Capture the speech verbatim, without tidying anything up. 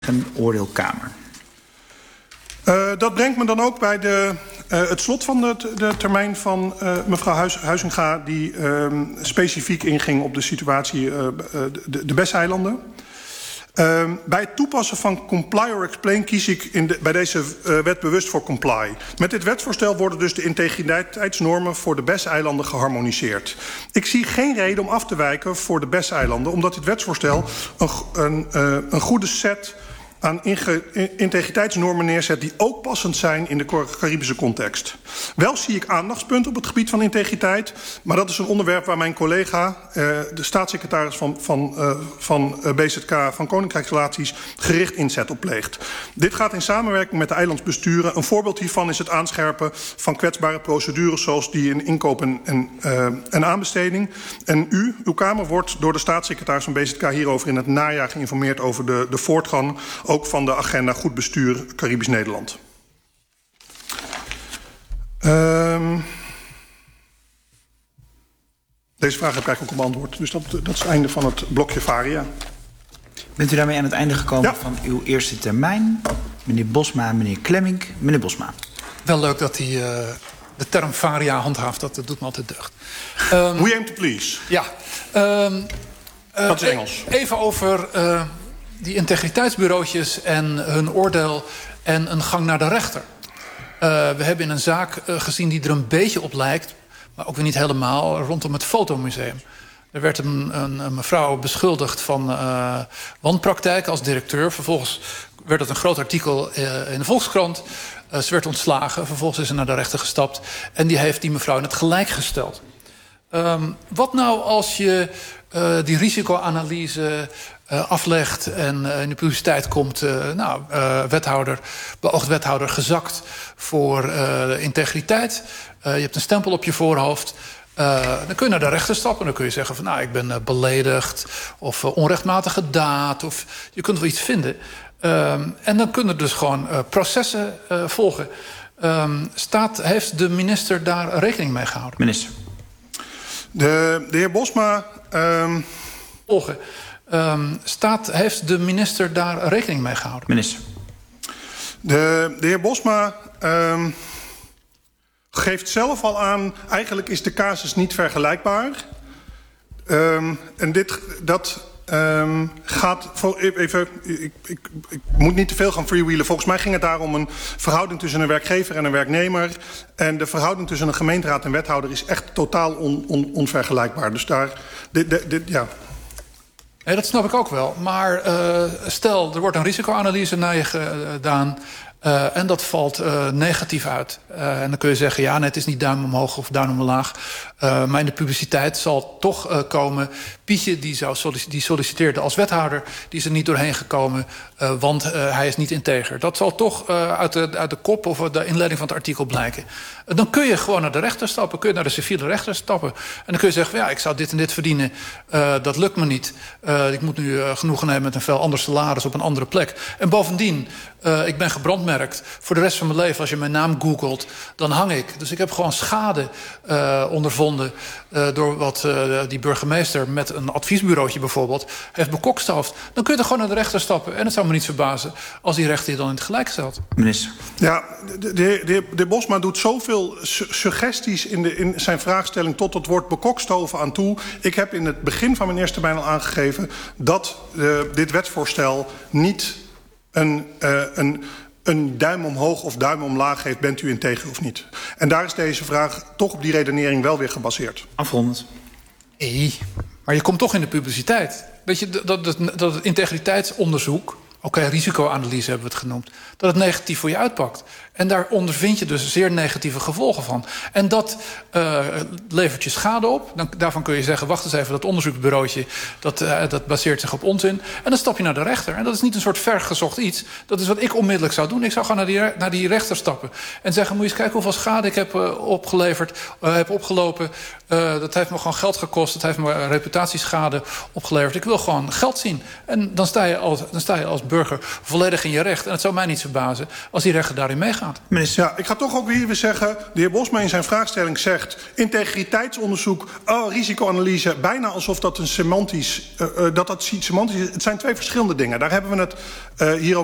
Een oordeelkamer. Uh, dat brengt me dan ook bij de, uh, het slot van de, de termijn van uh, mevrouw Huis, Huizinga... die uh, specifiek inging op de situatie uh, de, de B E S-eilanden. Uh, bij het toepassen van comply or explain kies ik in de, bij deze uh, wet bewust voor comply. Met dit wetsvoorstel worden dus de integriteitsnormen voor de B E S-eilanden geharmoniseerd. Ik zie geen reden om af te wijken voor de B E S-eilanden, omdat dit wetsvoorstel een, een, uh, een goede set aan integriteitsnormen neerzet die ook passend zijn in de Caribische context. Wel zie ik aandachtspunten op het gebied van integriteit, maar dat is een onderwerp waar mijn collega, uh, de staatssecretaris van, van, uh, van B Z K van Koninkrijksrelaties, gericht inzet op pleegt. Dit gaat in samenwerking met de eilandsbesturen. Een voorbeeld hiervan is het aanscherpen van kwetsbare procedures zoals die in inkoop en, en, uh, en aanbesteding. En u, uw Kamer, wordt door de staatssecretaris van B Z K hierover in het najaar geïnformeerd over de, de voortgang ook van de agenda Goed Bestuur Caribisch Nederland. Um, deze vraag heb ik eigenlijk ook al beantwoord. Dus dat, dat is het einde van het blokje Varia. Bent u daarmee aan het einde gekomen ja. van uw eerste termijn? Meneer Bosma, meneer Klemmink. Meneer Bosma. Wel leuk dat hij uh, de term Varia handhaaft. Dat, dat doet me altijd deugd. Um, We aim to please. Ja. Um, uh, dat is Engels. Even over Uh, die integriteitsbureautjes en hun oordeel en een gang naar de rechter. Uh, we hebben in een zaak uh, gezien die er een beetje op lijkt, maar ook weer niet helemaal, rondom het Fotomuseum. Er werd een, een, een mevrouw beschuldigd van uh, wanpraktijk als directeur. Vervolgens werd het een groot artikel uh, in de Volkskrant. Uh, ze werd ontslagen, vervolgens is ze naar de rechter gestapt. En die heeft die mevrouw in het gelijk gesteld. Um, wat nou als je uh, die risicoanalyse uh, aflegt en uh, in de publiciteit komt, uh, nou, uh, wethouder, beoogd wethouder gezakt voor uh, integriteit. Uh, je hebt een stempel op je voorhoofd. Uh, dan kun je naar de rechter stappen. Dan kun je zeggen van nou, ik ben uh, beledigd of uh, onrechtmatige daad. Of je kunt wel iets vinden. Um, en dan kunnen dus gewoon uh, processen uh, volgen. Um, staat, heeft de minister daar rekening mee gehouden? Minister. De, de heer Bosma. Um... Volgen. Um, staat, heeft de minister daar rekening mee gehouden? Minister. De, de heer Bosma um, geeft zelf al aan, eigenlijk is de casus niet vergelijkbaar. Um, en dit, dat um, gaat, even, ik, ik, ik moet niet te veel gaan freewheelen. Volgens mij ging het daar om een verhouding tussen een werkgever en een werknemer. En de verhouding tussen een gemeenteraad en wethouder is echt totaal on, on, onvergelijkbaar. Dus daar, dit, dit, dit, ja... Nee, dat snap ik ook wel. Maar uh, stel, er wordt een risicoanalyse naar je gedaan. Uh, en dat valt uh, negatief uit. Uh, en dan kun je zeggen, ja, nee, het is niet duim omhoog of duim omlaag. Uh, maar in de publiciteit zal toch uh, komen. Pietje, die, zou sollic- die solliciteerde als wethouder, die is er niet doorheen gekomen. Uh, want uh, hij is niet integer. Dat zal toch uh, uit, de, uit de kop of de inleiding van het artikel blijken. Uh, dan kun je gewoon naar de rechter stappen. Kun je naar de civiele rechter stappen. En dan kun je zeggen, ja, ik zou dit en dit verdienen. Uh, dat lukt me niet. Uh, ik moet nu uh, genoegen nemen met een veel ander salaris op een andere plek. En bovendien, uh, ik ben gebrandmerkt. Voor de rest van mijn leven, als je mijn naam googelt, dan hang ik. Dus ik heb gewoon schade uh, ondervonden uh, door wat uh, die burgemeester met een adviesbureautje bijvoorbeeld heeft bekokstoofd. Dan kun je er gewoon naar de rechter stappen. En het zou me niet verbazen als die rechter je dan in het gelijk stelt. Minister. Ja, de, de, de, de Bosma doet zoveel su- suggesties in, de, in zijn vraagstelling tot het woord bekokstoven aan toe. Ik heb in het begin van mijn eerste termijn al aangegeven dat uh, dit wetsvoorstel niet een, uh, een, een duim omhoog of duim omlaag heeft, bent u integer of niet. En daar is deze vraag toch op die redenering wel weer gebaseerd. Afrondend. Nee, maar je komt toch in de publiciteit. Weet je, dat, dat, dat het integriteitsonderzoek, oké, okay, risicoanalyse hebben we het genoemd, dat het negatief voor je uitpakt. En daar ondervind je dus zeer negatieve gevolgen van. En dat uh, levert je schade op. Dan, daarvan kun je zeggen, wacht eens even, dat onderzoeksbureautje, dat, uh, dat baseert zich op onzin. En dan stap je naar de rechter. En dat is niet een soort vergezocht iets. Dat is wat ik onmiddellijk zou doen. Ik zou gewoon naar die, naar die rechter stappen. En zeggen, moet je eens kijken hoeveel schade ik heb uh, opgeleverd, uh, heb opgelopen. Uh, dat heeft me gewoon geld gekost. Dat heeft me reputatieschade opgeleverd. Ik wil gewoon geld zien. En dan sta je als, dan sta je als burger volledig in je recht. En het zou mij niet verbazen als die rechter daarin meegaat. gaat. Minister. Ja, ik ga toch ook weer weer zeggen, de heer Bosma in zijn vraagstelling zegt integriteitsonderzoek, oh, risicoanalyse, bijna alsof dat een semantisch, uh, uh, dat dat semantisch is. Het zijn twee verschillende dingen. Daar hebben we het uh, hier